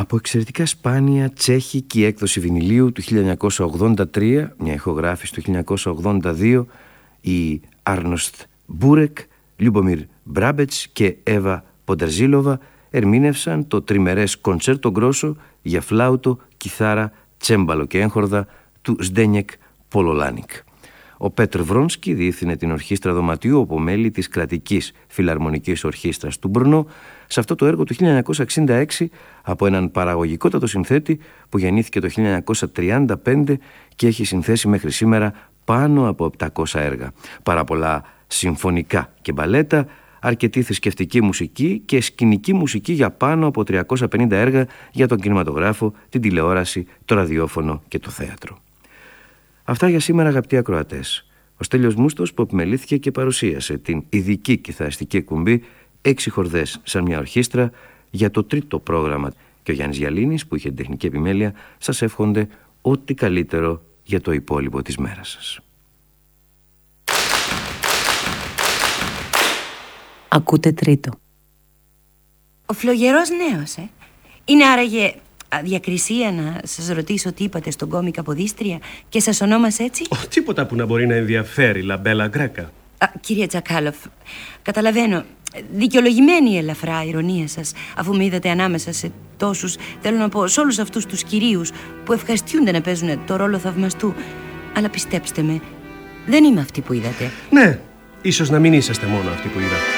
Από εξαιρετικά σπάνια τσέχικη έκδοση βινιλίου του 1983, μια ηχογράφηση του 1982, οι Άρνοστ Μπούρεκ, Λιουμπομίρ Μπράμπετς και Εύα Ποντερζίλοβα ερμήνευσαν το τριμερές κοντσέρτο γκρόσο για φλάουτο, κιθάρα, τσέμπαλο και έγχορδα του Σντένιεκ Πολολάνικ. Ο Πέτρ Βρόνσκι διεύθυνε την ορχήστρα δωματίου από μέλη της κρατικής φιλαρμονικής ορχήστρας του Μπρνό σε αυτό το έργο του 1966 από έναν παραγωγικότατο συνθέτη που γεννήθηκε το 1935 και έχει συνθέσει μέχρι σήμερα πάνω από 700 έργα. Πάρα πολλά συμφωνικά και μπαλέτα, αρκετή θρησκευτική μουσική και σκηνική μουσική για πάνω από 350 έργα για τον κινηματογράφο, την τηλεόραση, το ραδιόφωνο και το θέατρο. Αυτά για σήμερα, αγαπητοί ακροατές. Ο Στέλιος Μούστος που επιμελήθηκε και παρουσίασε την ειδική κιθαριστική εκπομπή 6 χορδές σαν μια ορχήστρα για το τρίτο πρόγραμμα, και ο Γιάννης Γιαλίνης που είχε την τεχνική επιμέλεια σας εύχονται ό,τι καλύτερο για το υπόλοιπο της μέρας σας. Ακούτε τρίτο. Ο φλογερός νέος, είναι άραγε διακρισία να σας ρωτήσω τι είπατε στον κόμικα ποδίστρια και σας ονόμασε έτσι? Τίποτα που να μπορεί να ενδιαφέρει, Λαμπέλα Γκρέκα. Κύριε Τσακάλοφ, καταλαβαίνω, δικαιολογημένη η ελαφρά ηρωνία σας, αφού με είδατε ανάμεσα σε τόσους, θέλω να πω, σε όλους αυτούς τους κυρίους που ευχαριστιούνται να παίζουν το ρόλο θαυμαστού. Αλλά πιστέψτε με, δεν είμαι αυτή που είδατε. Ναι, ίσως να μην είσαστε μόνο αυτή που είδατε.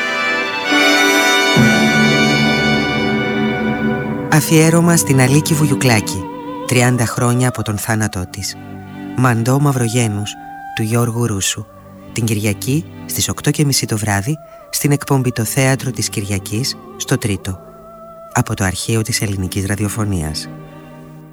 Αφιέρωμα στην Αλίκη Βουγιουκλάκη, 30 χρόνια από τον θάνατό της. Μαντό Μαυρογένους, του Γιώργου Ρούσου. Την Κυριακή στις 8:30 το βράδυ στην εκπομπή «Το Θέατρο της Κυριακής» στο Τρίτο, από το αρχείο της ελληνικής ραδιοφωνίας.